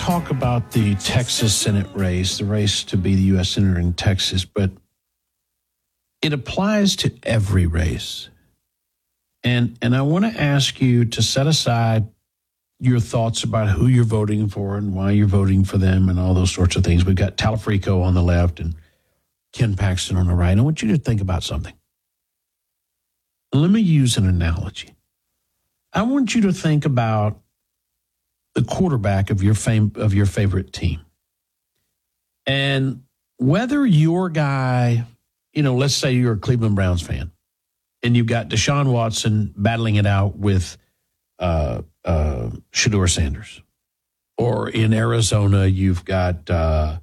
talk about the Texas Senate race, the race to be the U.S. Senator in Texas, but it applies to every race. And I want to ask you to set aside your thoughts about who you're voting for and why you're voting for them and all those sorts of things. We've got Talafrico on the left and Ken Paxton on the right. I want you to think about something. Let me use an analogy. I want you to think about the quarterback of your favorite team. And whether your guy, let's say you're a Cleveland Browns fan, and you've got Deshaun Watson battling it out with Shedeur Sanders. Or in Arizona, you've got Gardner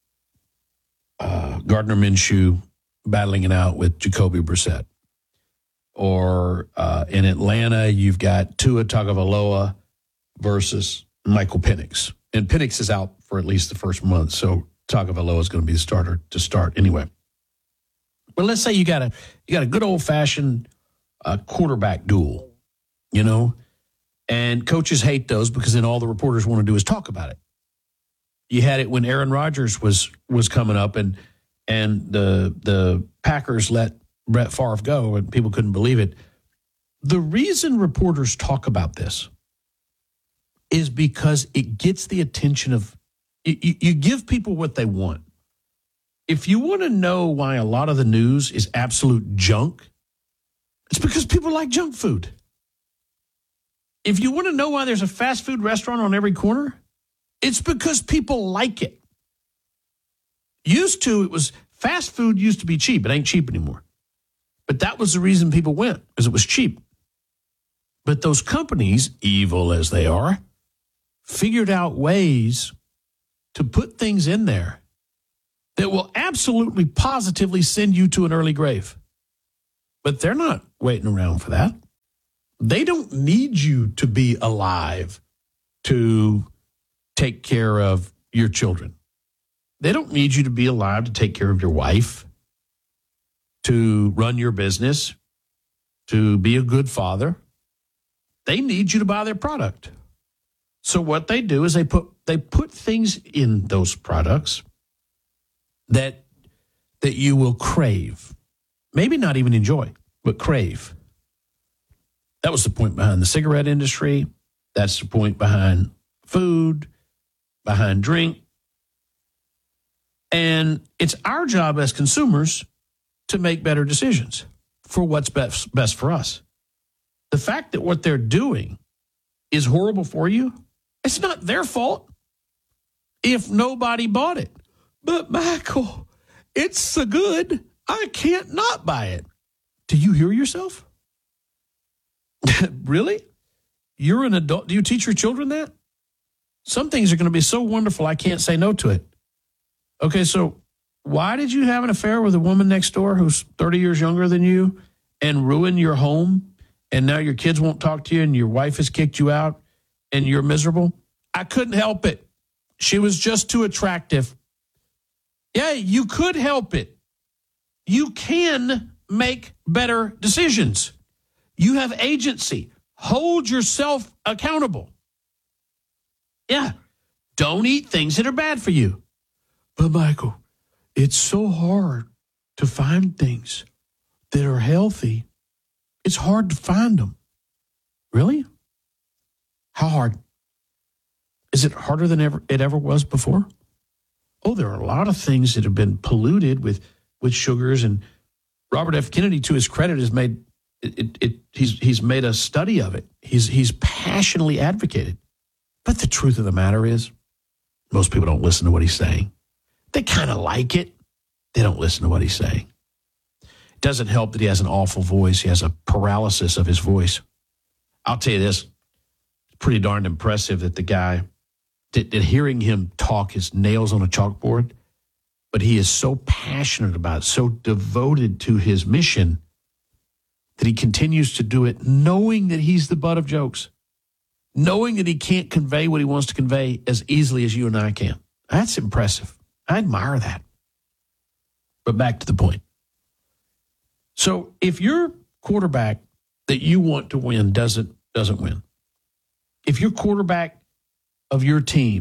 Minshew battling it out with Jacoby Brissett. Or in Atlanta, you've got Tua Tagovailoa versus Michael Penix. And Penix is out for at least the first month, so Tagovailoa is going to be the starter to start anyway. But let's say you got a good old-fashioned quarterback duel, and coaches hate those because then all the reporters want to do is talk about it. You had it when Aaron Rodgers was coming up, and the Packers let Brett Favre go, and people couldn't believe it. The reason reporters talk about this is because it gets the attention of you give people what they want. If you want to know why a lot of the news is absolute junk, it's because people like junk food. If you want to know why there's a fast food restaurant on every corner, it's because people like it. Fast food used to be cheap. It ain't cheap anymore. But that was the reason people went, because it was cheap. But those companies, evil as they are, figured out ways to put things in there that will absolutely positively send you to an early grave. But they're not waiting around for that. They don't need you to be alive to take care of your children. They don't need you to be alive to take care of your wife, to run your business, to be a good father. They need you to buy their product. So what they do is they put things in those products that you will crave. Maybe not even enjoy, but crave. That was the point behind the cigarette industry. That's the point behind food, behind drink. And it's our job as consumers to make better decisions for what's best for us. The fact that what they're doing is horrible for you, it's not their fault if nobody bought it. But Michael, it's so good, I can't not buy it. Do you hear yourself? Really? You're an adult. Do you teach your children that? Some things are going to be so wonderful, I can't say no to it. Okay, so why did you have an affair with a woman next door who's 30 years younger than you and ruin your home, and now your kids won't talk to you and your wife has kicked you out and you're miserable? I couldn't help it. She was just too attractive. Yeah, you could help it. You can make better decisions. You have agency. Hold yourself accountable. Yeah, don't eat things that are bad for you. But Michael, it's so hard to find things that are healthy. It's hard to find them. Really? How hard? Is it harder than it ever was before? Oh, there are a lot of things that have been polluted with sugars, and Robert F. Kennedy, to his credit, has made he's made a study of it. He's passionately advocated. But the truth of the matter is, most people don't listen to what he's saying. They kind of like it. They don't listen to what he's saying. It doesn't help that he has an awful voice. He has a paralysis of his voice. I'll tell you this, it's pretty darn impressive that the guy, that hearing him talk is nails on a chalkboard, but he is so passionate about it, so devoted to his mission, that he continues to do it knowing that he's the butt of jokes, knowing that he can't convey what he wants to convey as easily as you and I can. That's impressive. I admire that. But back to the point. So if your quarterback that you want to win doesn't win, if your quarterback of your team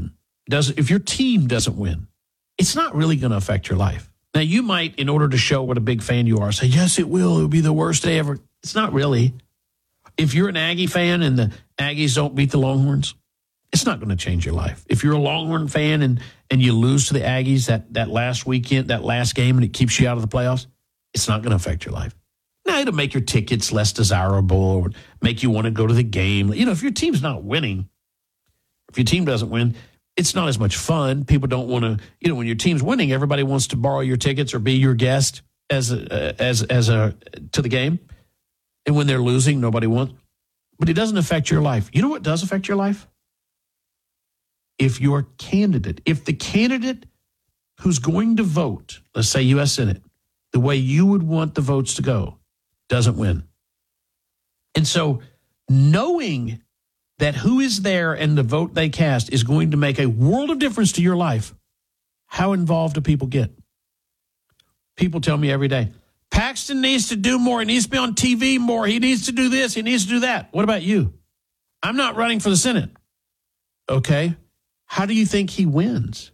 if your team doesn't win, it's not really going to affect your life. Now, you might, in order to show what a big fan you are, say, yes, it will. It'll be the worst day ever. It's not really. If you're an Aggie fan and the Aggies don't beat the Longhorns, it's not going to change your life. If you're a Longhorn fan and you lose to the Aggies that last weekend, that last game, and it keeps you out of the playoffs, it's not going to affect your life. Now, it'll make your tickets less desirable or make you want to go to the game. If your team's not winning, if your team doesn't win, it's not as much fun. People don't want to, when your team's winning, everybody wants to borrow your tickets or be your guest to the game. And when they're losing, nobody wants. But it doesn't affect your life. You know what does affect your life? If the candidate who's going to vote, let's say U.S. Senate, the way you would want the votes to go, doesn't win. And so knowing that who is there and the vote they cast is going to make a world of difference to your life, how involved do people get? People tell me every day, Paxton needs to do more. He needs to be on TV more. He needs to do this. He needs to do that. What about you? I'm not running for the Senate. Okay. How do you think he wins?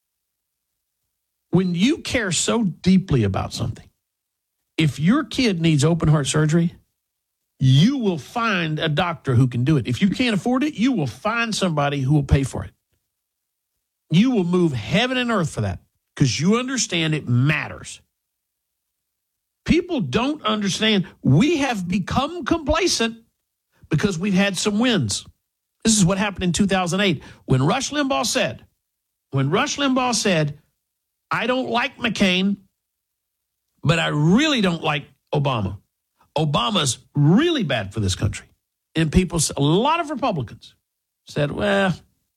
When you care so deeply about something, if your kid needs open heart surgery, you will find a doctor who can do it. If you can't afford it, you will find somebody who will pay for it. You will move heaven and earth for that because you understand it matters. People don't understand. We have become complacent because we've had some wins. This is what happened in 2008 when Rush Limbaugh said, I don't like McCain, but I really don't like Obama. Obama's really bad for this country. And a lot of Republicans said, well,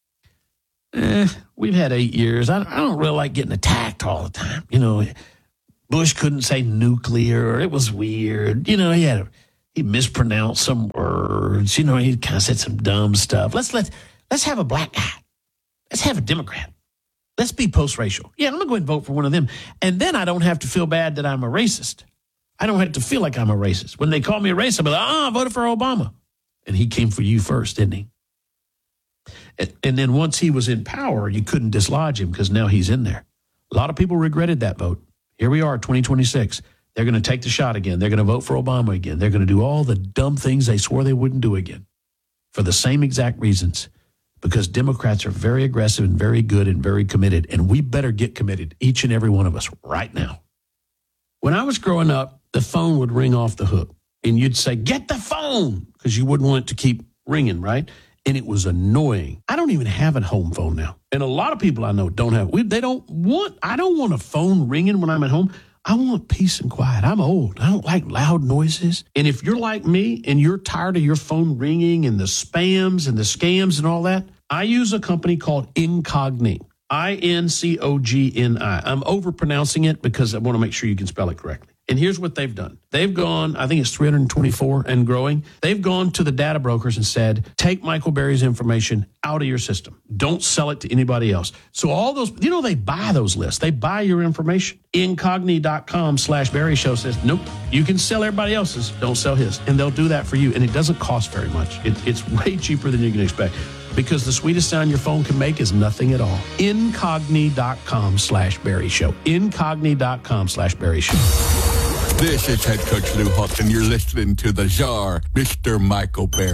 we've had 8 years. I don't really like getting attacked all the time. Bush couldn't say nuclear, or it was weird. He mispronounced some words. He kind of said some dumb stuff. Let's have a black guy. Let's have a Democrat. Let's be post-racial. Yeah, I'm going to go ahead and vote for one of them. And then I don't have to feel bad that I'm a racist. I don't have to feel like I'm a racist. When they call me a racist, I'll be like, I voted for Obama. And he came for you first, didn't he? And then once he was in power, you couldn't dislodge him because now he's in there. A lot of people regretted that vote. Here we are, 2026. They're going to take the shot again. They're going to vote for Obama again. They're going to do all the dumb things they swore they wouldn't do again for the same exact reasons. Because Democrats are very aggressive and very good and very committed. And we better get committed, each and every one of us, right now. When I was growing up, the phone would ring off the hook. And you'd say, get the phone, because you wouldn't want it to keep ringing, right? And it was annoying. I don't even have a home phone now. And a lot of people I know don't have. I don't want a phone ringing when I'm at home. I want peace and quiet. I'm old. I don't like loud noises. And if you're like me and you're tired of your phone ringing and the spams and the scams and all that, I use a company called Incogni. Incogni. I'm overpronouncing it because I want to make sure you can spell it correctly. And here's what they've done. They've gone, I think it's 324 and growing. They've gone to the data brokers and said, take Michael Berry's information out of your system. Don't sell it to anybody else. So all those, they buy those lists. They buy your information. Incogni.com/Berry Show says, nope, you can sell everybody else's. Don't sell his. And they'll do that for you. And it doesn't cost very much. It's way cheaper than you can expect. Because the sweetest sound your phone can make is nothing at all. Incogni.com/Berry Show. Incogni.com/Berry Show. This is head coach Lou Holtz, and you're listening to the czar, Mr. Michael Berry.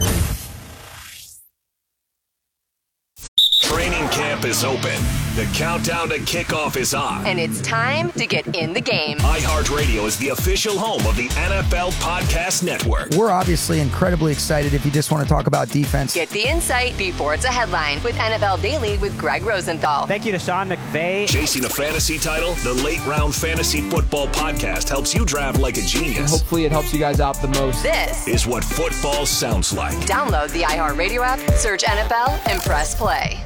Training camp is open. The countdown to kickoff is on. And it's time to get in the game. iHeartRadio is the official home of the NFL Podcast Network. We're obviously incredibly excited if you just want to talk about defense. Get the insight before it's a headline with NFL Daily with Greg Rosenthal. Thank you to Sean McVay. Chasing a fantasy title, the Late Round Fantasy Football Podcast helps you draft like a genius. And hopefully it helps you guys out the most. This is what football sounds like. Download the iHeartRadio app, search NFL, and press play.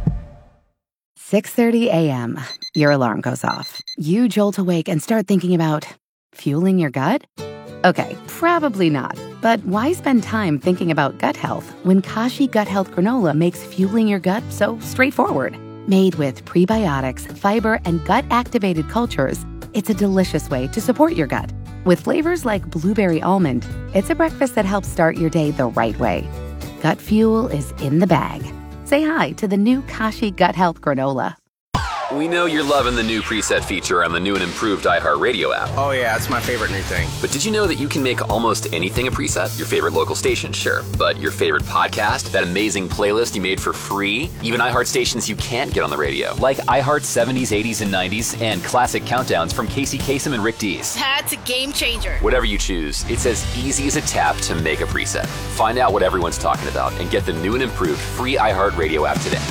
6:30 a.m. Your alarm goes off. You jolt awake and start thinking about fueling your gut? Okay, probably not. But why spend time thinking about gut health when Kashi Gut Health Granola makes fueling your gut so straightforward? Made with prebiotics, fiber, and gut-activated cultures, it's a delicious way to support your gut. With flavors like blueberry almond, it's a breakfast that helps start your day the right way. Gut fuel is in the bag. say hi to the new Kashi Gut Health Granola. We know you're loving the new preset feature on the new and improved iHeartRadio app. Oh yeah, it's my favorite new thing. But did you know that you can make almost anything a preset? Your favorite local station, sure. But your favorite podcast, that amazing playlist you made for free, even iHeart stations you can't get on the radio, like iHeart 70s, 80s, and 90s, and classic countdowns from Casey Kasem and Rick Dees. That's a game changer. Whatever you choose, it's as easy as a tap to make a preset. Find out what everyone's talking about and get the new and improved free iHeartRadio app today.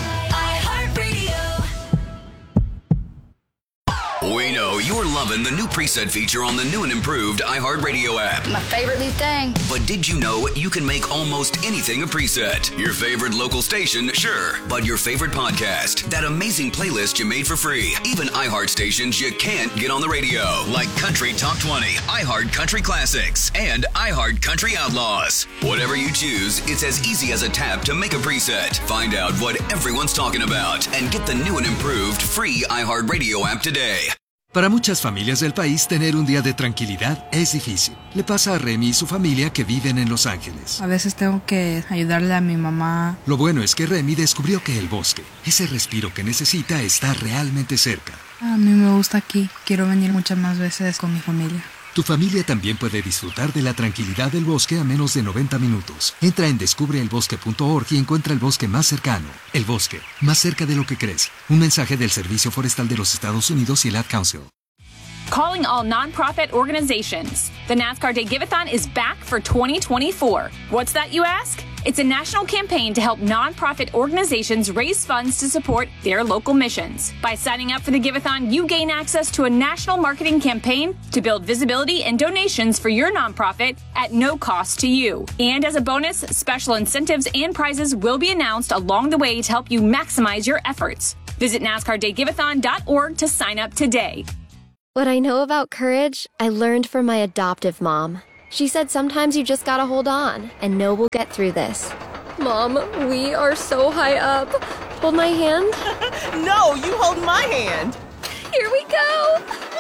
We know you're loving the new preset feature on the new and improved iHeartRadio app. My favorite new thing. But did you know you can make almost anything a preset? Your favorite local station, sure. But your favorite podcast, that amazing playlist you made for free. Even iHeart stations you can't get on the radio, like Country Top 20, iHeart Country Classics, and iHeart Country Outlaws. Whatever you choose, it's as easy as a tap to make a preset. Find out what everyone's talking about and get the new and improved free iHeartRadio app today. Para muchas familias del país, tener un día de tranquilidad es difícil. Le pasa a Remy y su familia que viven en Los Ángeles. A veces tengo que ayudarle a mi mamá. Lo bueno es que Remy descubrió que el bosque, ese respiro que necesita, está realmente cerca. A mí me gusta aquí. Quiero venir muchas más veces con mi familia. Tu familia también puede disfrutar de la tranquilidad del bosque a menos de 90 minutos. Entra en descubreelbosque.org y encuentra el bosque más cercano. El bosque, más cerca de lo que crees. Un mensaje del Servicio Forestal de los Estados Unidos y el Ad Council. Calling all nonprofit organizations. The NASCAR Day Giveathon is back for 2024. What's that, you ask? It's a national campaign to help nonprofit organizations raise funds to support their local missions. By signing up for the Giveathon, you gain access to a national marketing campaign to build visibility and donations for your nonprofit at no cost to you. And as a bonus, special incentives and prizes will be announced along the way to help you maximize your efforts. Visit NASCARDayGiveathon.org to sign up today. What I know about courage, I learned from my adoptive mom. She said sometimes you just gotta hold on and know we'll get through this. Mom, we are so high up. Hold my hand. No, you hold my hand. Here we go.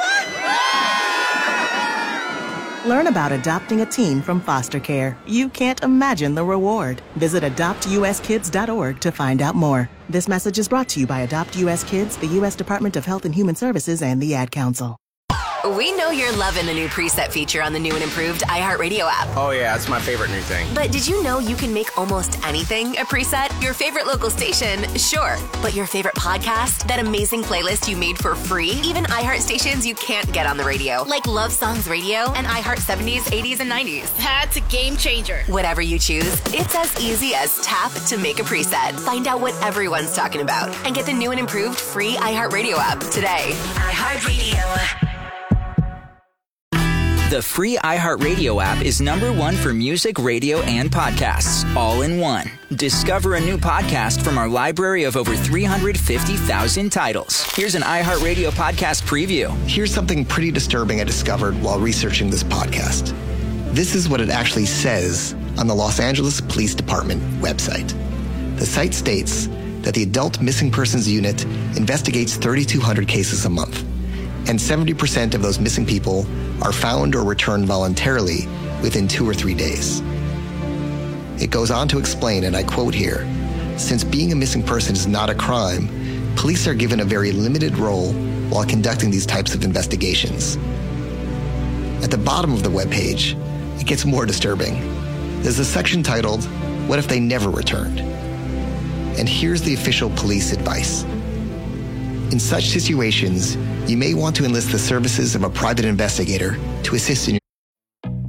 Learn about adopting a teen from foster care. You can't imagine the reward. Visit adoptuskids.org to find out more. This message is brought to you by Adopt US Kids, the U.S. Department of Health and Human Services, and the Ad Council. We know you're loving the new preset feature on the new and improved iHeartRadio app. Oh yeah, it's my favorite new thing. But did you know you can make almost anything a preset? Your favorite local station, sure. But your favorite podcast, that amazing playlist you made for free? Even iHeart stations you can't get on the radio, like Love Songs Radio and iHeart 70s, 80s, and 90s. That's a game changer. Whatever you choose, it's as easy as tap to make a preset. Find out what everyone's talking about and get the new and improved free iHeartRadio app today. iHeartRadio. The free iHeartRadio app is #1 for music, radio, and podcasts, all in one. Discover a new podcast from our library of over 350,000 titles. Here's an iHeartRadio podcast preview. Here's something pretty disturbing I discovered while researching this podcast. This is what it actually says on the Los Angeles Police Department website. The site states that the Adult Missing Persons Unit investigates 3,200 cases a month, and 70% of those missing people are found or returned voluntarily within 2 or 3 days. It goes on to explain, and I quote here, since being a missing person is not a crime, police are given a very limited role while conducting these types of investigations. At the bottom of the webpage, it gets more disturbing. There's a section titled, What If They Never Returned? And here's the official police advice. In such situations, you may want to enlist the services of a private investigator to assist in